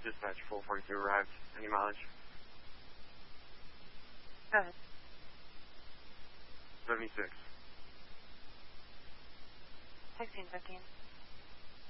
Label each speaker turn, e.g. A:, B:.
A: Dispatch 442 arrived. Any mileage?
B: Go ahead.
A: 76.
B: 1615.